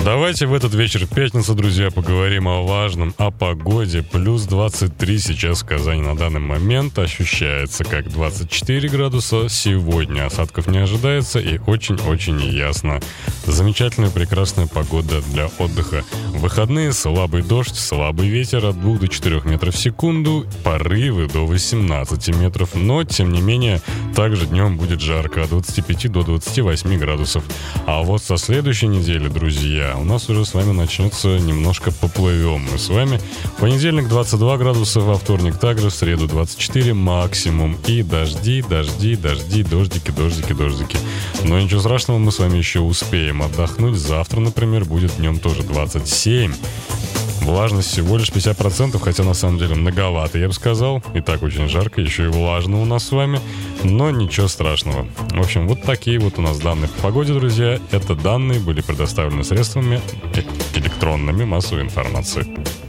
Давайте в этот вечер пятницы, друзья, поговорим о важном, о погоде. Плюс 23 сейчас в Казани на данный момент. Ощущается как 24 градуса. Сегодня осадков не ожидается и очень-очень ясно. Замечательная, прекрасная погода для отдыха. В выходные слабый дождь, слабый ветер от 2 до 4 метров в секунду, порывы до 18 метров. Но, тем не менее, также днем будет жарко от 25 до 28 градусов. А вот со следующей недели, друзья, у нас уже с вами начнется немножко поплывем. Мы с вами в понедельник 22 градуса, во вторник также, в среду 24 максимум. И дожди, дождики. Но ничего страшного, мы с вами еще успеем отдохнуть. Завтра, например, будет днем тоже 27. Влажность всего лишь 50%, хотя на самом деле многовато, я бы сказал. И так очень жарко, еще и влажно у нас с вами. Но ничего страшного. В общем, вот такие вот у нас данные по погоде, друзья. Это данные были предоставлены средствами электронными массовой информации.